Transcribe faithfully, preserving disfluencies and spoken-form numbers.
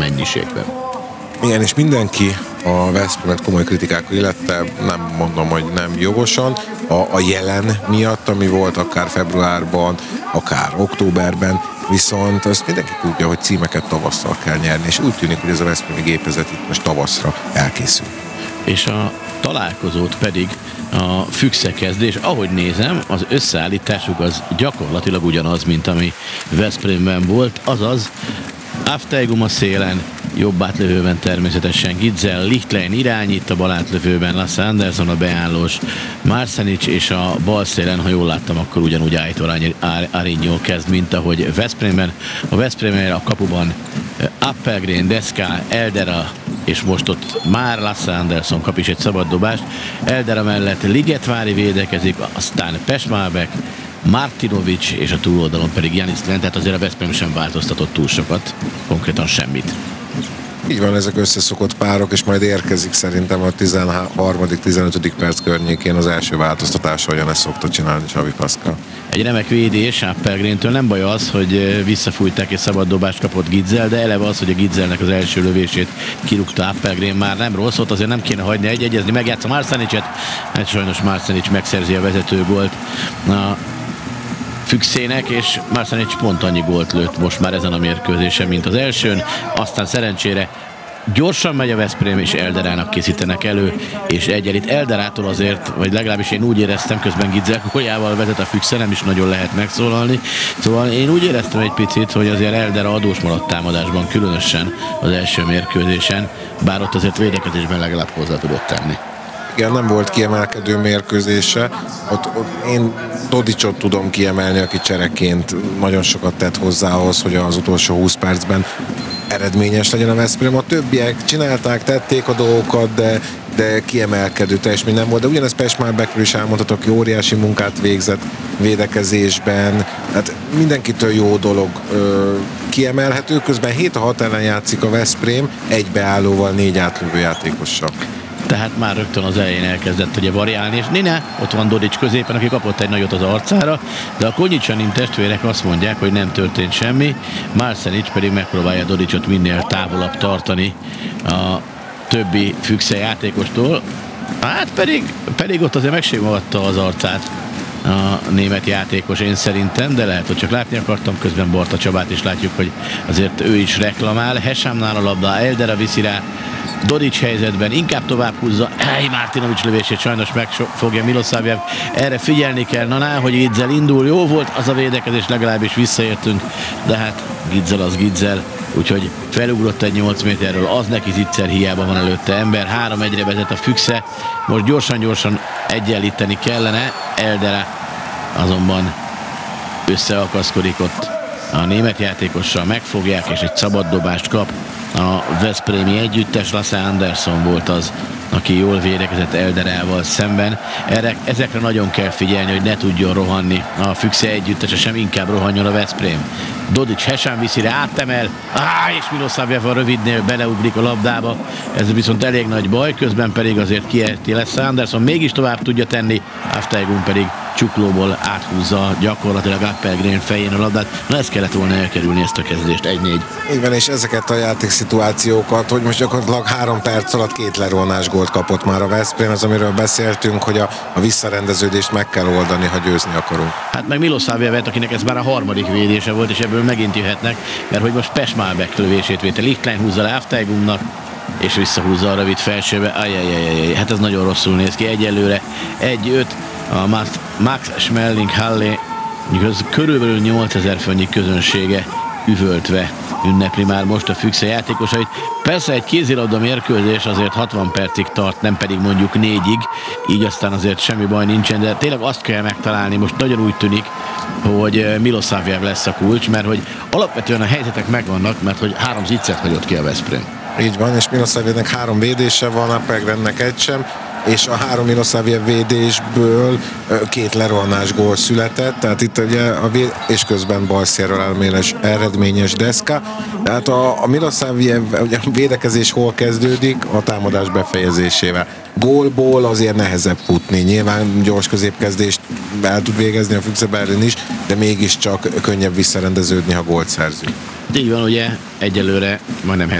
mennyiségben. Igen, és mindenki a Veszprémet komoly kritikákkal illette, nem mondom, hogy nem jogosan, a, a jelen miatt, ami volt akár februárban, akár októberben, viszont azt mindenki tudja, hogy címeket tavasszal kell nyerni, és úgy tűnik, hogy ez a veszprémi gépezet itt most tavaszra elkészül. És a találkozót pedig a Füchse kezdi, és ahogy nézem, az összeállításuk az gyakorlatilag ugyanaz, mint ami Veszprémben volt, azaz Aftaigum a szélen, jobb átlövőben természetesen Gitzel, Lichtlein irányít, a bal átlövőben Lasse Andersson a beállós, Marsenic, és a bal szélen, ha jól láttam, akkor ugyanúgy Aitor Arinyó kezd, mint ahogy Veszprémben. A Veszprémben a kapuban Appelgren, Deska, Eldera, és most ott már Lasse Andersson kap is egy szabad dobást. Eldera mellett Ligetvári védekezik, aztán Pešmábek, Martinovic, és a túloldalon pedig Janis Lent, tehát azért a Veszprém sem változtatott túl sokat, konkrétan semmit. Így van, ezek összeszokott párok, és majd érkezik szerintem a tizenharmadik-tizenötödik perc környékén az első változtatás, ahogyan ezt szokta csinálni Xavi Pascal. Egy remek védés Appelgréntől, nem baj az, hogy visszafújták és szabad dobást kapott Gitzel, de eleve az, hogy a Gitzelnek az első lövését kirúgta Appelgrén, már nem rossz, ott azért nem kéne hagyni egy-egyezni, megjátsza Marsenicet, hát sajnos Marsenic megszerzi a vezető gólt a Füchsének, és Marsenic pont annyi gólt lőtt most már ezen a mérkőzésen, mint az elsőn, aztán szerencsére gyorsan megy a Veszprém, és Elderának készítenek elő, és egyenlít Elderától azért, vagy legalábbis én úgy éreztem, közben Gitzel góljával vezet a Füchse, nem is nagyon lehet megszólalni. Szóval én úgy éreztem egy picit, hogy azért Eldera adós maradt támadásban, különösen az első mérkőzésen, bár ott azért védekezésben legalább hozzá tudott tenni. Igen, nem volt kiemelkedő mérkőzése. Ott, ott én Dodicsot tudom kiemelni, aki csereként nagyon sokat tett hozzá ahhoz, hogy az utolsó húsz percben eredményes legyen a Veszprém. A többiek csinálták, tették a dolgokat, de, de kiemelkedő teljes minden volt. De ugyanezt Pešmábekről is elmondhatok, aki óriási munkát végzett védekezésben. Hát mindenkitől jó dolog ö, kiemelhető. Közben hét a hat ellen játszik a Veszprém, egy beállóval, négy átlövő játékossal. Tehát már rögtön az elején elkezdett ugye variálni, és Nine, ott van Dodics középen, aki kapott egy nagyot az arcára, de a Konyicsanin testvérek azt mondják, hogy nem történt semmi, Marsenic pedig megpróbálja Dodicsot minél távolabb tartani a többi Füchse játékostól, hát pedig, pedig ott azért megsimogatta az arcát a német játékos, én szerintem, de lehet, hogy csak látni akartam, közben Barta Csabát is látjuk, hogy azért ő is reklamál. Hesámnál a labda, Eldera viszi rá, Dodics helyzetben inkább tovább húzza, Ej, Martinovic lövését sajnos megfogja Milosavljev, erre figyelni kell, na ná, hogy Gitzel indul, jó volt az a védekezés, legalábbis visszaértünk, de hát Gitzel az Gitzel, úgyhogy felugrott egy nyolc méterről, az neki zicser, hiába van előtte ember, három egyre vezet a Füchse, most gyorsan-gyorsan egyenlíteni kellene, Eldera azonban összeakaszkodik ott a német játékossal, megfogják, és egy szabad dobást kap a veszprémi együttes. Lasse Andersson volt az, aki jól védekezett Elderával szemben. Erre, ezekre nagyon kell figyelni, hogy ne tudjon rohanni a Füchse együttese, sem inkább rohanjon a Veszprém. Dodics Hesán viszi rá, átemel, áh, és Milosavljev a rövidnél beleugrik a labdába. Ez viszont elég nagy baj, közben pedig azért kiérti Lasse Andersson, mégis tovább tudja tenni, Aftaigum pedig csuklóból áthúzza gyakorlatilag Appelgren fején a labdát. Na, ezt kellett volna elkerülni, ezt a kezdést, egy négy. Így van, és ezeket a játékszituációkat, hogy most gyakorlatilag három perc alatt két lerohanás gólt kapott már a Veszprém, az amiről beszéltünk, hogy a, a visszarendeződést meg kell oldani, ha győzni akarunk. Hát meg Milosavljev, akinek ez már a harmadik védése volt, és ebből megint jöhetnek, mert hogy most Pešmábek lövését véte, Lichtlein húzza le Aftaigumnak, és visszahúzza a rövid felsőbe. Ajajajajaj, hát ez nagyon rosszul néz ki egyelőre. egy öt a Max, Max Schmeling Halle körülbelül nyolcezer főnyi közönsége üvöltve ünnepli már most a Füchse játékosait. Persze egy kézilabda mérkőzés azért hatvan percig tart, nem pedig mondjuk négyig, így aztán azért semmi baj nincsen, de tényleg azt kell megtalálni, most nagyon úgy tűnik, hogy Milosavljev lesz a kulcs, mert hogy alapvetően a helyzetek megvannak, mert hogy három ziccet hagyott ki a Veszprém. Így van, és Milosavljevnek három védése van, Appelgrennek egy sem, és a három Milosavljev védésből két lerohanás gól született, tehát itt ugye a véd... és közben balszélről eredményes, eredményes Deska. Tehát a, a Milosavljev ugye a védekezés hol kezdődik? A támadás befejezésével. Gólból azért nehezebb futni. Nyilván gyors középkezdést el tud végezni a Füchse Berlin is, de mégiscsak könnyebb visszarendeződni, ha gólt szerzünk. Így van, ugye egyelőre majdnem